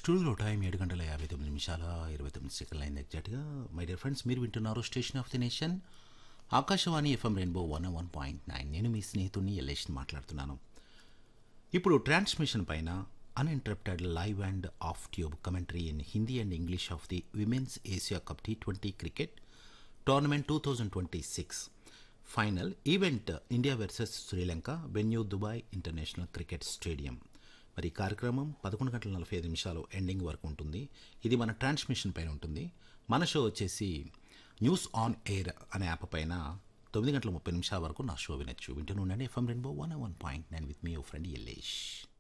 స్టూడియోలో టైం 7 గంటల 59 నిమిషాల 29 సెకండ్లు అయింది ఎగ్జాక్ట్గా. మై డియర్ ఫ్రెండ్స్, మీరు వింటున్నారు station of the nation Akashvani FM rainbow 101.9. నేను మీ స్నేహితుడిని ఎల్లేష్ని మాట్లాడుతున్నాను. ఇప్పుడు ట్రాన్స్మిషన్ పైన uninterrupted live and of tube commentary in Hindi and English of the women's Asia cup T20 cricket tournament 2026 final event India versus Sri Lanka venue Dubai international cricket stadium. మరి ఈ కార్యక్రమం 11 గంటల 45 నిమిషాలు ఎండింగ్ వరకు ఉంటుంది. ఇది మన ట్రాన్స్మిషన్ పైన ఉంటుంది. మన షో వచ్చేసి న్యూస్ ఆన్ ఎయిర్ అనే యాప్ పైన 9 గంటల 30 నిమిషాల వరకు నా షో వినొచ్చు. వింటూనే ఉండండి FM rainbow 101.9 with me your friend Yellesh.